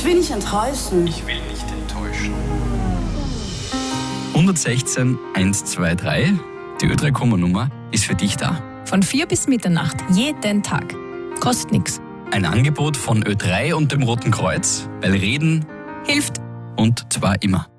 will nicht enttäuschen. Ich will nicht enttäuschen. 116 123, die Ö3-Komma-Nummer ist für dich da. Von 4 bis Mitternacht, jeden Tag. Kostet nichts. Ein Angebot von Ö3 und dem Roten Kreuz, weil Reden Hilft. und zwar immer.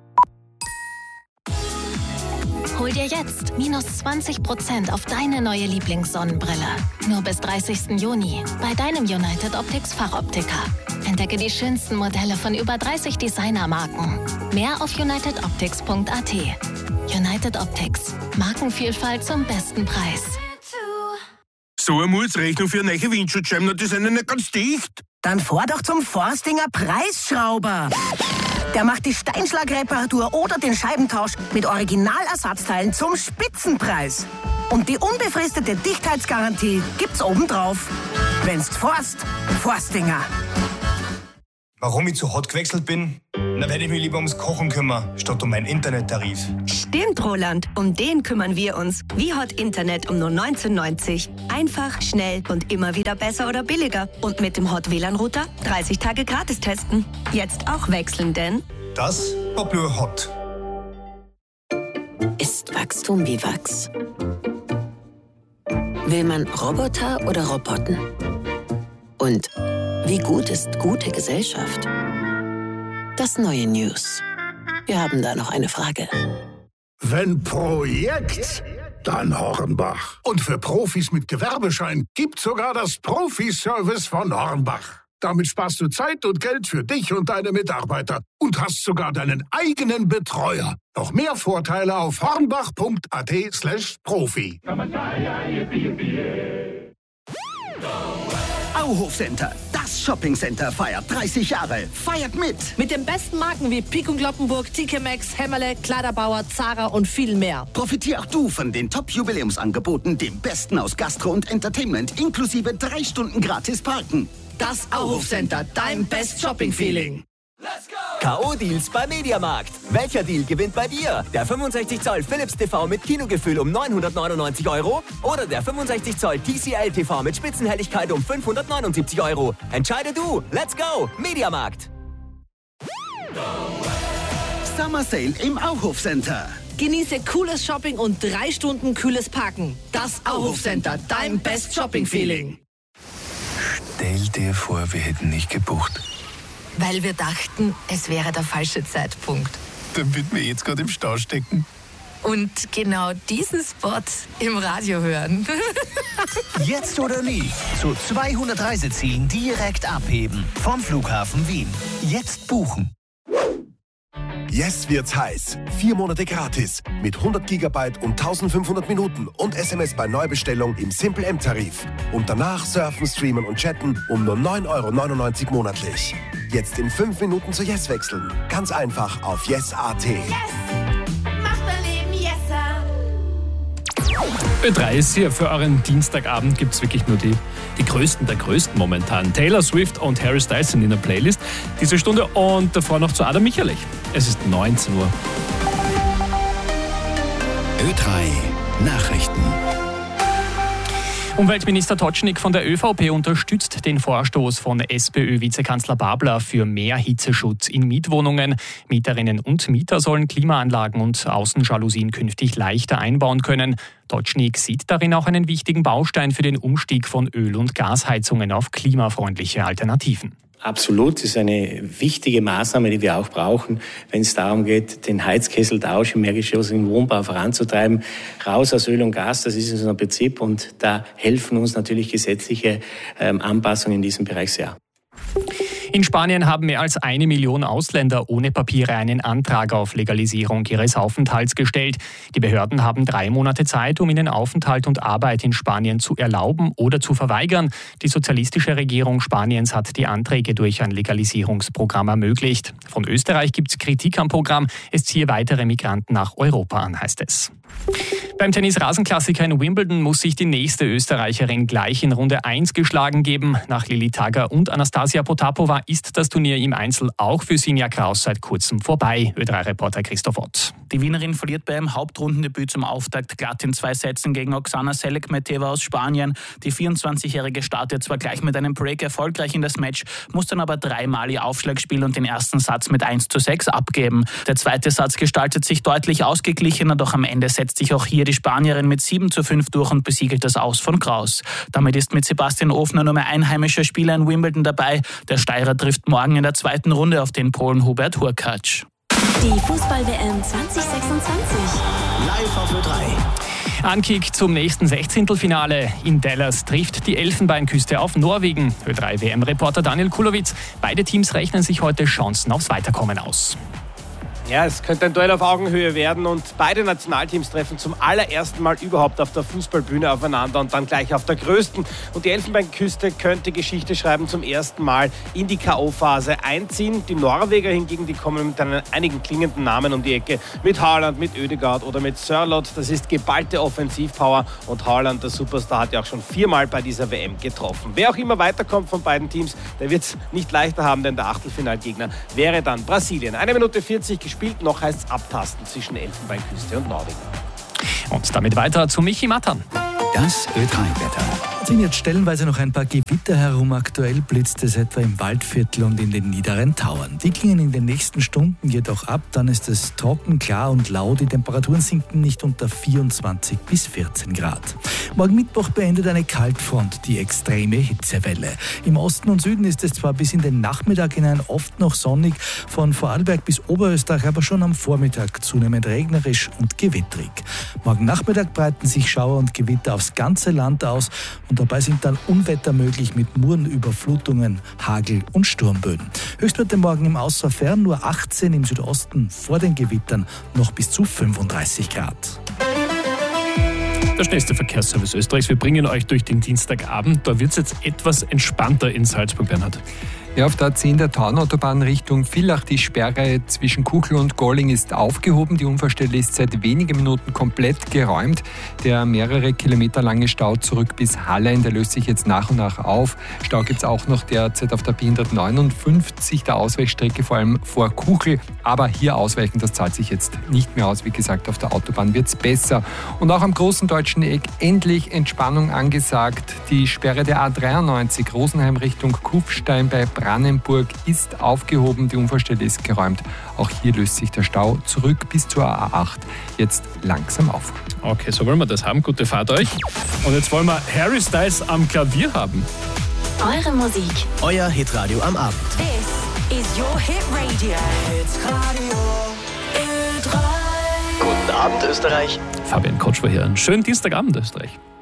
Hol dir jetzt minus 20% auf deine neue Lieblingssonnenbrille. Nur bis 30. Juni bei deinem United Optics Fachoptiker. Entdecke die schönsten Modelle von über 30 Designermarken. Mehr auf unitedoptics.at. United Optics. Markenvielfalt zum besten Preis. So eine Mutsrechnung für eine neue Windschutzscheiben, die sind ja nicht ganz dicht. Dann fahr doch zum Forstinger Preisschrauber. Der macht die Steinschlagreparatur oder den Scheibentausch mit Originalersatzteilen zum Spitzenpreis. Und die unbefristete Dichtheitsgarantie gibt's obendrauf. Wenn's Forstinger. Warum ich zu hot gewechselt bin? Na, werde ich mich lieber ums Kochen kümmern, statt um meinen Internettarif. Stimmt, Roland. Um den kümmern wir uns. Wie Hot Internet um nur 19,90. Einfach, schnell und immer wieder besser oder billiger. Und mit dem Hot WLAN-Router 30 Tage gratis testen. Jetzt auch wechseln, denn... Das war Blue Hot. Ist Wachstum wie Wachs? Will man Roboter oder Roboten? Und wie gut ist gute Gesellschaft? Das neue News. Wir haben da noch eine Frage. Wenn Projekt, dann Hornbach. Und für Profis mit Gewerbeschein gibt's sogar das Profi-Service von Hornbach. Damit sparst du Zeit und Geld für dich und deine Mitarbeiter und hast sogar deinen eigenen Betreuer. Noch mehr Vorteile auf hornbach.at/Profi. Auhof Center, das Shoppingcenter feiert 30 Jahre. Feiert mit! Mit den besten Marken wie Pik und Kloppenburg, TK Maxx, Hämmerle, Kleiderbauer, Zara und viel mehr. Profitier auch du von den Top-Jubiläumsangeboten, dem Besten aus Gastro und Entertainment, inklusive 3 Stunden gratis Parken. Das Auhof Center, dein Best Shopping Feeling. K.O.-Deals beim Mediamarkt. Welcher Deal gewinnt bei dir? Der 65 Zoll Philips TV mit Kinogefühl um 999 € oder der 65 Zoll TCL TV mit Spitzenhelligkeit um 579 €. Entscheide du. Let's go. Mediamarkt. Summer Sale im Auhof Center. Genieße cooles Shopping und 3 Stunden kühles Parken. Das Auhof Center, dein Best Shopping Feeling. Stell dir vor, wir hätten nicht gebucht. Weil wir dachten, es wäre der falsche Zeitpunkt. Dann würden wir jetzt gerade im Stau stecken. Und genau diesen Spot im Radio hören. Jetzt oder nie. Zu 200 Reisezielen direkt abheben. Vom Flughafen Wien. Jetzt buchen. Yes wird's heiß. 4 Monate gratis. Mit 100 GB und 1500 Minuten und SMS bei Neubestellung im Simple M-Tarif. Und danach surfen, streamen und chatten um nur 9,99 € monatlich. Jetzt in 5 Minuten zu Yes wechseln. Ganz einfach auf yes.at. Yes! Macht mein Leben yesser! Ö3 ist hier. Für euren Dienstagabend gibt es wirklich nur die Größten der Größten momentan. Taylor Swift und Harry Styles sind in der Playlist diese Stunde und davor noch zu Adam Michalich. Es ist 19 Uhr. Ö3 Nachrichten. Umweltminister Totschnig von der ÖVP unterstützt den Vorstoß von SPÖ-Vizekanzler Babler für mehr Hitzeschutz in Mietwohnungen. Mieterinnen und Mieter sollen Klimaanlagen und Außenjalousien künftig leichter einbauen können. Totschnig sieht darin auch einen wichtigen Baustein für den Umstieg von Öl- und Gasheizungen auf klimafreundliche Alternativen. Absolut, das ist eine wichtige Maßnahme, die wir auch brauchen, wenn es darum geht, den Heizkesseltausch im mehrgeschossigen Wohnbau voranzutreiben. Raus aus Öl und Gas, das ist unser Prinzip und da helfen uns natürlich gesetzliche Anpassungen in diesem Bereich sehr. In Spanien haben mehr als 1 Million Ausländer ohne Papiere einen Antrag auf Legalisierung ihres Aufenthalts gestellt. Die Behörden haben 3 Monate Zeit, um ihnen Aufenthalt und Arbeit in Spanien zu erlauben oder zu verweigern. Die sozialistische Regierung Spaniens hat die Anträge durch ein Legalisierungsprogramm ermöglicht. Von Österreich gibt es Kritik am Programm. Es ziehe weitere Migranten nach Europa an, heißt es. Beim Tennis-Rasenklassiker in Wimbledon muss sich die nächste Österreicherin gleich in Runde 1 geschlagen geben. Nach Lili Tagger und Anastasia Potapova Jahr ist das Turnier im Einzel auch für Sinja Kraus seit kurzem vorbei. Ö3-Reporter Christoph Ott. Die Wienerin verliert bei ihrem Hauptrundendebüt zum Auftakt glatt in 2 Sätzen gegen Oksana Selekmeteva aus Spanien. Die 24-Jährige startet zwar gleich mit einem Break erfolgreich in das Match, muss dann aber 3-mal ihr Aufschlagspiel und den ersten Satz mit 1:6 abgeben. Der zweite Satz gestaltet sich deutlich ausgeglichener, doch am Ende setzt sich auch hier die Spanierin mit 7:5 durch und besiegelt das Aus von Kraus. Damit ist mit Sebastian Ofner nur mehr ein heimischer Spieler in Wimbledon dabei. Der Steirer trifft morgen in der 2. Runde auf den Polen Hubert Hurkacz. Die Fußball-WM 2026. Live auf Ö3. Ankick zum nächsten 16. In Dallas trifft die Elfenbeinküste auf Norwegen. Ö3-WM-Reporter Daniel Kulowitz. Beide Teams rechnen sich heute Chancen aufs Weiterkommen aus. Ja, es könnte ein Duell auf Augenhöhe werden und beide Nationalteams treffen zum allerersten Mal überhaupt auf der Fußballbühne aufeinander und dann gleich auf der größten. Und die Elfenbeinküste könnte Geschichte schreiben, zum ersten Mal in die K.O.-Phase einziehen. Die Norweger hingegen, die kommen mit einigen klingenden Namen um die Ecke. Mit Haaland, mit Ødegaard oder mit Sørloth. Das ist geballte Offensivpower und Haaland, der Superstar, hat ja auch schon 4-mal bei dieser WM getroffen. Wer auch immer weiterkommt von beiden Teams, der wird es nicht leichter haben, denn der Achtelfinalgegner wäre dann Brasilien. 1:40 gespielt. Noch heißt es abtasten zwischen Elfenbeinküste und Norwegen. Und damit weiter zu Michi Mattern. Das Ö3-Wetter. Es sind jetzt stellenweise noch ein paar Gewitter herum. Aktuell blitzt es etwa im Waldviertel und in den niederen Tauern. Die klingen in den nächsten Stunden jedoch ab. Dann ist es trocken, klar und lau. Die Temperaturen sinken nicht unter 24 bis 14 Grad. Morgen Mittwoch beendet eine Kaltfront die extreme Hitzewelle. Im Osten und Süden ist es zwar bis in den Nachmittag hinein oft noch sonnig, von Vorarlberg bis Oberösterreich aber schon am Vormittag zunehmend regnerisch und gewittrig. Morgen Nachmittag breiten sich Schauer und Gewitter aufs ganze Land aus und dabei sind dann Unwetter möglich mit Murenüberflutungen, Hagel und Sturmböen. Höchstwerte morgen im Außerfern nur 18, im Südosten vor den Gewittern noch bis zu 35 Grad. Der schnellste Verkehrsservice Österreichs. Wir bringen euch durch den Dienstagabend. Da wird es jetzt etwas entspannter in Salzburg, Bernhard. Ja, auf der A10 der Taunautobahn Richtung Villach. Die Sperre zwischen Kuchel und Golling ist aufgehoben. Die Unfallstelle ist seit wenigen Minuten komplett geräumt. Der mehrere Kilometer lange Stau zurück bis Hallein, der löst sich jetzt nach und nach auf. Stau gibt es auch noch derzeit auf der B159, der Ausweichstrecke vor allem vor Kuchel. Aber hier ausweichen, das zahlt sich jetzt nicht mehr aus. Wie gesagt, auf der Autobahn wird es besser. Und auch am großen deutschen Eck endlich Entspannung angesagt. Die Sperre der A93 Rosenheim Richtung Kufstein bei Brandenburg ist aufgehoben, die Unfallstelle ist geräumt. Auch hier löst sich der Stau zurück bis zur A8 jetzt langsam auf. Okay, so wollen wir das haben. Gute Fahrt euch. Und jetzt wollen wir Harry Styles am Klavier haben. Eure Musik. Euer Hitradio am Abend. This is your Hit Radio. Hitradio Ö3. Guten Abend, Österreich. Fabian Kotsch war hier. Einen schönen Dienstagabend, Österreich.